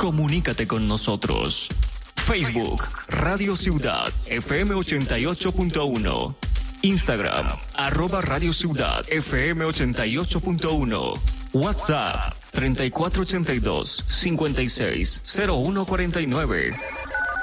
Comunícate con nosotros. Facebook, Radio Ciudad, FM 88.1. Instagram, @Radio Ciudad, FM 88.1. WhatsApp, 3482-560149.